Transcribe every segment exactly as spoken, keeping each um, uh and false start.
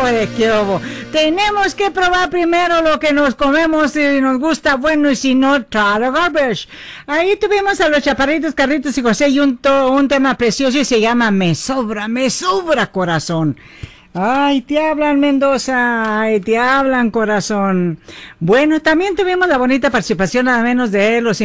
de qué hubo. Tenemos que probar primero lo que nos comemos, si nos gusta, bueno, y si no, try the garbage. Ahí tuvimos a los Chaparritos, Carlitos y José y un, to, un tema precioso y se llama Me Sobra, Me Sobra Corazón. Ay, te hablan, Mendoza, ay, te hablan, corazón. Bueno, también tuvimos la bonita participación nada menos de los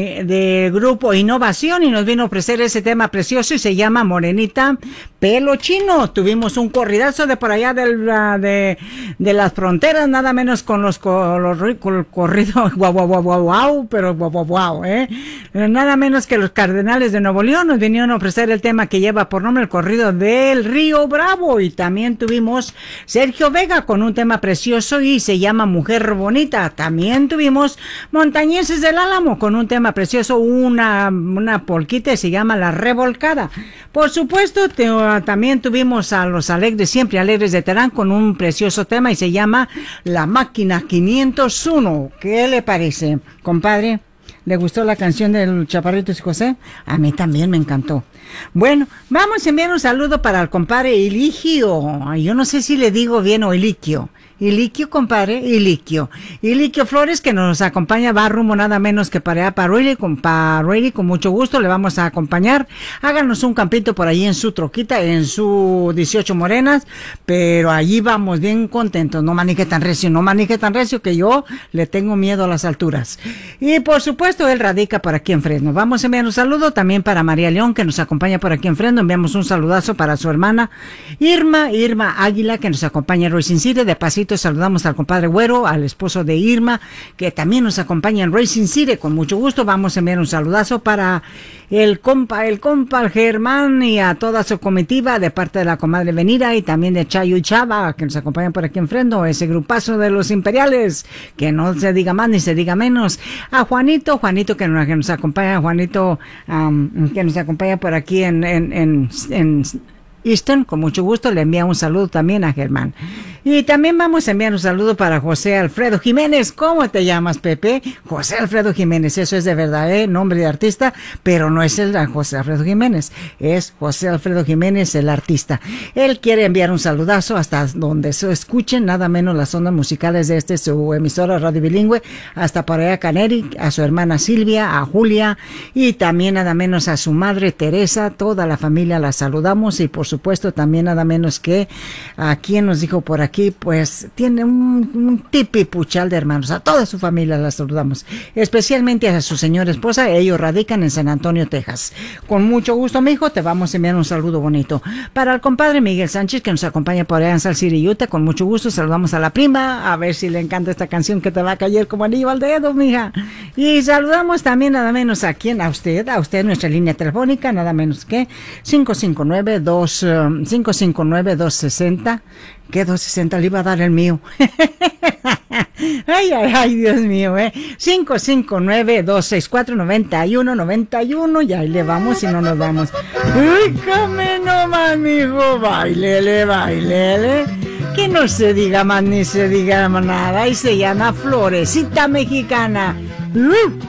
de Grupo Innovación y nos vino a ofrecer ese tema precioso y se llama Morenita Pelo Chino. Tuvimos un corridazo de por allá del, de, de las fronteras, nada menos con los, con los, con los corridos, guau, guau, guau, guau, guau, pero guau, guau, guau, eh. Nada menos que los Cardenales de Nuevo León nos vinieron a ofrecer el tema que lleva por nombre el corrido del Río Bravo y también tuvimos Sergio Vega con un tema precioso y se llama Mujer Bonita. También tuvimos Montañeses del Álamo con un tema precioso, una, una polquita y se llama La Revolcada. Por supuesto, te, uh, también tuvimos a los Alegres, siempre Alegres de Terán con un precioso tema y se llama La Máquina quinientos uno. ¿Qué le parece, compadre? ¿Le gustó la canción del Chaparritos y José? A mí también me encantó. Bueno, vamos a enviar un saludo para el compadre Iligio. Yo no sé si le digo bien o Iliquio. Iliquio, compadre, Iliquio. Iliquio Flores, que nos acompaña, va rumbo nada menos que para allá, para Ruili, con, para Ruili, con mucho gusto, le vamos a acompañar. Háganos un campito por ahí en su troquita, en su dieciocho Morenas, pero allí vamos bien contentos. No maneje tan recio, no maneje tan recio, que yo le tengo miedo a las alturas. Y por supuesto, él radica por aquí en Fresno. Vamos a enviar un saludo también para María León, que nos acompaña por aquí en Fresno. Enviamos un saludazo para su hermana Irma, Irma Águila, que nos acompaña en Racing City. De pasito saludamos al compadre Güero, al esposo de Irma, que también nos acompaña en Racing City. Con mucho gusto vamos a enviar un saludazo para el compa, el compa Germán y a toda su comitiva de parte de la comadre Venira y también de Chayo y Chava, que nos acompañan por aquí en Fresno, ese grupazo de los imperiales, que no se diga más ni se diga menos. A Juanito, Juanito que nos, que nos acompaña, Juanito um, que nos acompaña por aquí en, en, en, en Easton, con mucho gusto le envía un saludo también a Germán. Y también vamos a enviar un saludo para José Alfredo Jiménez. ¿Cómo te llamas, Pepe? José Alfredo Jiménez, eso es de verdad, ¿eh? Nombre de artista, pero no es el de José Alfredo Jiménez, es José Alfredo Jiménez, el artista. Él quiere enviar un saludazo hasta donde se escuchen nada menos las ondas musicales de este, su emisora Radio Bilingüe, hasta para allá Caneri, a su hermana Silvia, a Julia, y también nada menos a su madre Teresa, toda la familia la saludamos, y por supuesto también nada menos que a quien nos dijo por aquí, pues tiene un, un tipi puchal de hermanos, a toda su familia la saludamos, especialmente a su señora esposa. Ellos radican en San Antonio, Texas. Con mucho gusto, mijo, te vamos a enviar un saludo bonito para el compadre Miguel Sánchez, que nos acompaña por allá en Salt City, Utah. Con mucho gusto saludamos a la prima, a ver si le encanta esta canción que te va a caer como anillo al dedo, mija. Y saludamos también nada menos a quien, a usted, a usted, nuestra línea telefónica, nada menos que cinco cinco nueve, dos sesenta. ¿Qué doscientos sesenta le iba a dar el mío? Ay, ay, ay, Dios mío, ¿eh? cinco cinco nueve, dos seis cuatro, nueve uno nueve uno, y ahí le vamos y no nos vamos. Uy, come nomás, mijo, bailele, bailele. Que no se diga más ni se diga más nada, y se llama Florecita Mexicana. Uh.